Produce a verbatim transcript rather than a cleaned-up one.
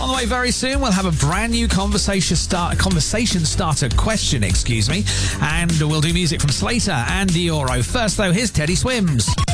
On the way very soon, we'll have a brand new conversation start conversation starter question, excuse me, and we'll do music from Slater and Dioro. First, though, here's Teddy Swims.